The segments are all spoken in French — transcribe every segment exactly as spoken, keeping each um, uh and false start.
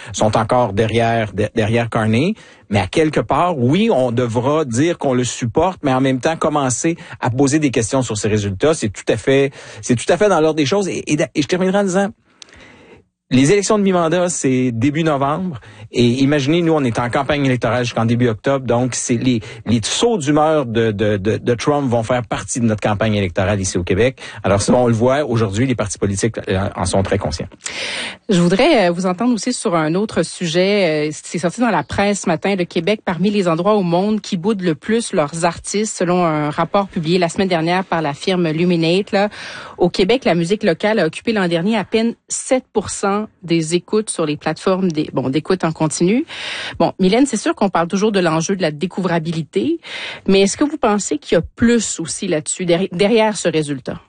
sont encore derrière de, derrière Carney. Mais à quelque part, oui, on devra dire qu'on le supporte, mais en même temps commencer à poser des questions sur ces résultats. C'est tout à fait, c'est tout à fait dans l'ordre des choses. Et, et, et je terminerai en disant, les élections de mi-mandat, c'est début novembre. Et imaginez, nous, on est en campagne électorale jusqu'en début octobre. Donc, c'est les, les sauts d'humeur de, de, de, de Trump vont faire partie de notre campagne électorale ici au Québec. Alors, ça, on le voit aujourd'hui, les partis politiques en sont très conscients. Je voudrais vous entendre aussi sur un autre sujet. C'est sorti dans la presse ce matin, le Québec, parmi les endroits au monde qui boudent le plus leurs artistes, selon un rapport publié la semaine dernière par la firme Luminate. Là, au Québec, la musique locale a occupé l'an dernier à peine sept pour cent des écoutes sur les plateformes des, bon, d'écoute en continu. Bon, Mylène, c'est sûr qu'on parle toujours de l'enjeu de la découvrabilité, mais est-ce que vous pensez qu'il y a plus aussi là-dessus, derrière ce résultat?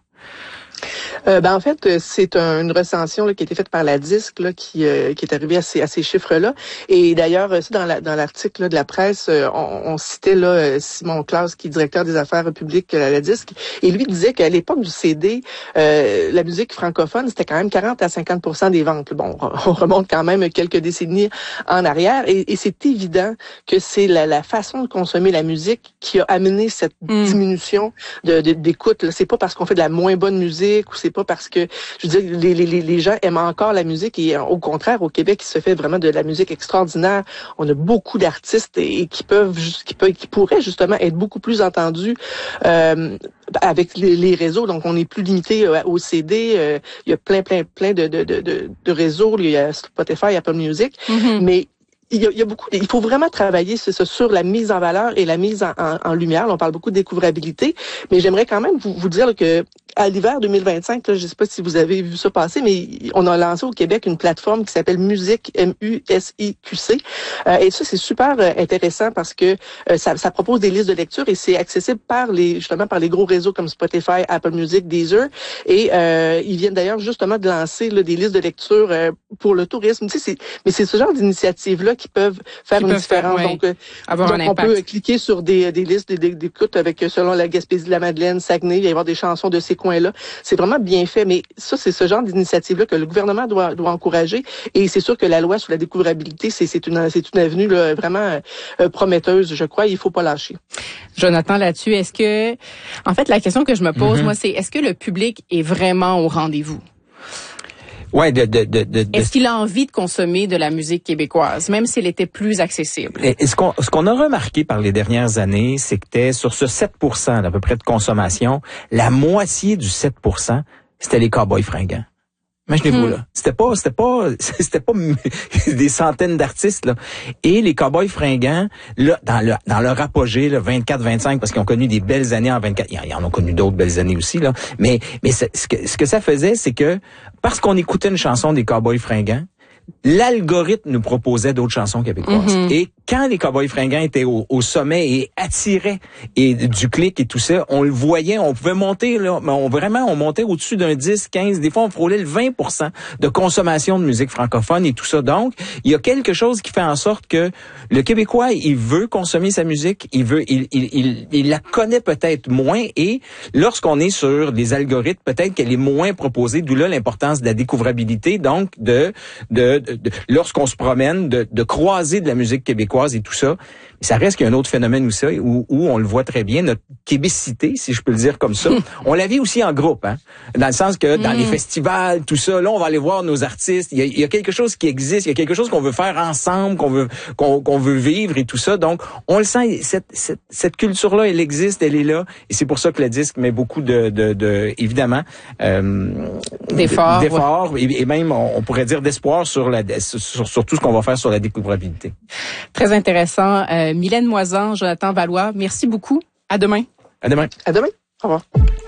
Euh, ben en fait, c'est un, une recension là, qui a été faite par la Disque là, qui, euh, qui est arrivée à ces, à ces chiffres-là. Et d'ailleurs, dans, la, dans l'article là, de la presse, on, on citait là, Simon Claus, qui est directeur des affaires publiques à la Disque, et lui disait qu'à l'époque du C D, euh, la musique francophone, c'était quand même quarante à cinquante pour cent des ventes. Bon, on remonte quand même quelques décennies en arrière, et, et c'est évident que c'est la, la façon de consommer la musique qui a amené cette mmh. diminution de, de, d'écoute. Là. C'est pas parce qu'on fait de la moins bonne musique ou c'est pas parce que, je veux dire, les, les, les gens aiment encore la musique et au contraire, au Québec, il se fait vraiment de la musique extraordinaire. On a beaucoup d'artistes et, et qui peuvent, qui peuvent, qui pourraient justement être beaucoup plus entendus euh, avec les, les réseaux. Donc, on n'est plus limité euh, au C D. Euh, il y a plein, plein, plein de, de, de, de, de réseaux. Il y a Spotify, Apple Music, mm-hmm. mais Il y, a, il y a beaucoup. Il faut vraiment travailler sur, sur la mise en valeur et la mise en, en, en lumière. Là, on parle beaucoup de découvrabilité, mais j'aimerais quand même vous, vous dire là, que à l'hiver deux mille vingt-cinq, là, je ne sais pas si vous avez vu ça passer, mais on a lancé au Québec une plateforme qui s'appelle Musique, M U S I Q C. Euh, et ça, c'est super euh, intéressant parce que euh, ça, ça propose des listes de lecture et c'est accessible par les justement par les gros réseaux comme Spotify, Apple Music, Deezer. Et euh, ils viennent d'ailleurs justement de lancer là, des listes de lecture euh, pour le tourisme. Tu sais, c'est, mais c'est ce genre d'initiative-là qui peuvent faire qui une peuvent différence. Faire, ouais, donc, euh, avoir donc un on impact. peut cliquer sur des, des listes d'écoute avec, selon la Gaspésie de la Madeleine, Saguenay, il va y avoir des chansons de ces coins-là. C'est vraiment bien fait, mais ça, c'est ce genre d'initiative-là que le gouvernement doit, doit encourager. Et c'est sûr que la loi sur la découvrabilité, c'est, c'est une, c'est une avenue là, vraiment euh, prometteuse, je crois. Il faut pas lâcher. Jonathan, là-dessus, est-ce que, en fait, la question que je me pose, mm-hmm. moi, c'est est-ce que le public est vraiment au rendez-vous? Ouais, de, de, de, de, Est-ce qu'il a envie de consommer de la musique québécoise, même s'il était plus accessible? Et ce qu'on, ce qu'on a remarqué par les dernières années, c'est que c'était sur ce sept pour cent à peu près de consommation, la moitié du sept pour cent, c'était les Cowboys fringants. Imaginez-vous, hmm. là. C'était pas, c'était pas, c'était pas des centaines d'artistes, là. Et les Cowboys fringants, là, dans le, dans leur apogée, là, vingt-quatre, vingt-cinq, parce qu'ils ont connu des belles années en vingt-quatre, ils en ont connu d'autres belles années aussi, là. Mais, mais ce que, ce que ça faisait, c'est que, parce qu'on écoutait une chanson des Cowboys fringants, l'algorithme nous proposait d'autres chansons québécoises. Mm-hmm. Et quand les Cowboys fringants étaient au, au sommet et attiraient et du clic et tout ça, on le voyait, on pouvait monter, là, mais on, vraiment, on montait au-dessus d'un dix, quinze, des fois on frôlait le vingt pour cent de consommation de musique francophone et tout ça. Donc, il y a quelque chose qui fait en sorte que le Québécois, il veut consommer sa musique, il veut, il, il, il, il la connaît peut-être moins et lorsqu'on est sur des algorithmes, peut-être qu'elle est moins proposée, d'où là l'importance de la découvrabilité, donc de, de De, de, lorsqu'on se promène, de, de croiser de la musique québécoise et tout ça. Mais ça reste qu'il y a un autre phénomène où, ça, où, où on le voit très bien, notre québécité, si je peux le dire comme ça. On la vit aussi en groupe, hein, dans le sens que dans mm. les festivals, tout ça, là, on va aller voir nos artistes. Il y a, il y a quelque chose qui existe, il y a quelque chose qu'on veut faire ensemble, qu'on veut qu'on, qu'on veut vivre et tout ça. Donc, on le sent, cette, cette, cette culture-là, elle existe, elle est là. Et c'est pour ça que le disque met beaucoup de, de, de évidemment, euh, d'efforts, d'efforts ouais. et, et même, on, on pourrait dire d'espoir sur la sur, sur tout ce qu'on va faire sur la découvrabilité. Très intéressant. Euh, Mylène Moisan, Jonathan Valois, merci beaucoup. À demain. À demain. À demain. Au revoir.